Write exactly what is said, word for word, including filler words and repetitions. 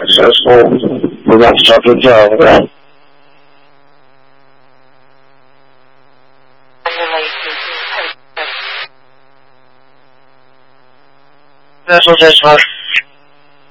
successful without suffering job, right? That's what that's what